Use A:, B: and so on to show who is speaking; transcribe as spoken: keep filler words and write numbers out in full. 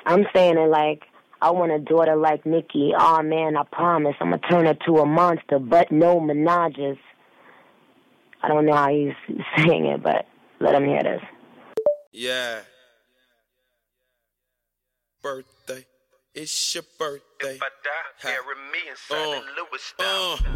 A: I'm saying it like, I want a daughter like Nicki. Oh man, I promise I'm gonna turn her to a monster, but no menages. I don't know how he's saying it, but let him hear this.
B: Yeah. Birthday. It's your birthday.
C: If I die, bury me inside
B: uh,
C: the Lewis style.
B: Uh,